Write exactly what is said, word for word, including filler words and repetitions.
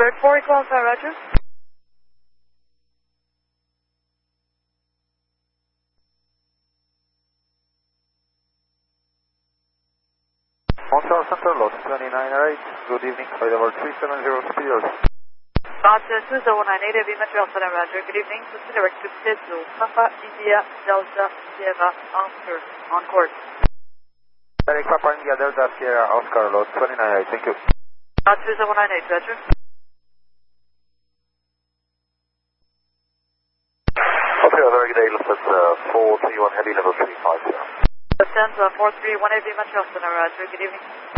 Bird four, equal Alpha, roger. Montreal Center, lot twenty-nine oh eight, good evening, flight level three seven zero, speeders. Roger, two zero one nine eight, heavy Montreal Center, roger. Good evening, proceed direct to Peso, Papa, India, Delta, Sierra, Oscar, on course. Direct Papa, India, Delta, Sierra, Oscar, lot twenty-nine oh eight, thank you. Roger, two zero one nine eight, roger. Okay, very good day, Lufthansa uh, four three one, heavy level three five zero. Lufthansa four three one, heavy Montreal Center, roger. Good evening.